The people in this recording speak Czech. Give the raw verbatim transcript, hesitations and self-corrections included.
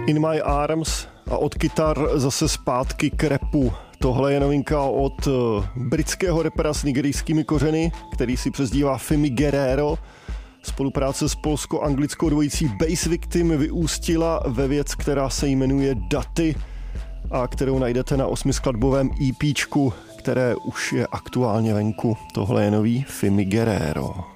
In My Arms a od kytar zase zpátky k rapu. Tohle je novinka od britského rapera s nigerijskými kořeny, který si přezdívá Fimi Guerrero. Spolupráce s polsko-anglickou dvojicí Bass Victim vyústila ve věc, která se jmenuje Daty a kterou najdete na osmiskladbovém EPčku, které už je aktuálně venku. Tohle je nový Fimi Guerrero.